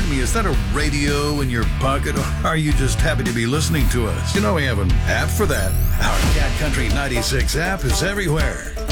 me, is that a radio in your pocket, or are you just happy to be listening to us? You know we have an app for that. Our Cat Country 96 app is everywhere.